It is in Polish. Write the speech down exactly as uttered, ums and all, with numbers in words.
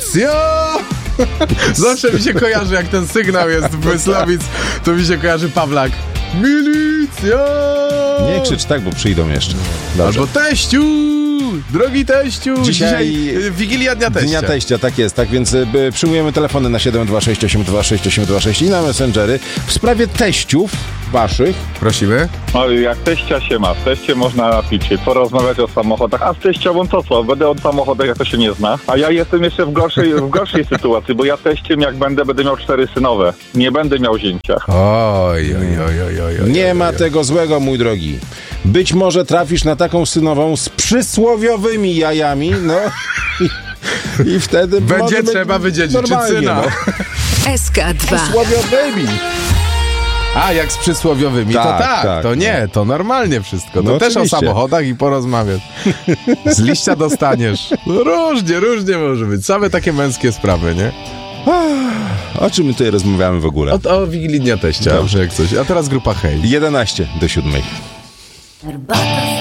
Milicja! Zawsze mi się kojarzy, jak ten sygnał jest w Myslowic, to mi się kojarzy Pawlak. Milicja! Nie krzycz tak, bo przyjdą jeszcze. Dobrze. Albo teściu! Drogi teściu! Dzisiaj, Dzisiaj Wigilia Dnia Teścia. Dnia Teścia, tak jest, tak więc y, przyjmujemy telefony na siedem dwa sześć osiem dwa sześć osiem dwa sześć i na Messengery w sprawie teściów waszych. Prosimy. No jak teścia się ma, w teście można napić się, porozmawiać o samochodach, a z teściową to co? Będę o samochodach, jak to się nie zna. A ja jestem jeszcze w gorszej, w gorszej sytuacji, bo ja teściem jak będę, będę miał cztery synowe. Nie będę miał zięcia. Oj, oj, oj, oj, oj, oj. Nie ma tego złego, mój drogi. Być może trafisz na taką synową z przysłowiowymi jajami, no i, i wtedy będzie trzeba wydziedziczyć syna. No. S K dwa. Przysłowiowymi. A, jak z przysłowiowymi, Tak, to tak, tak, to nie, no. to normalnie wszystko. To No też oczywiście. o samochodach i porozmawiać. Z liścia dostaniesz. No różnie, różnie może być. Same takie męskie sprawy, nie? O czym my tutaj rozmawiamy w ogóle? O, o Wigilii Dnia Teścia, Dobrze. jak coś. A teraz grupa Hej. jedenaście do siódmej.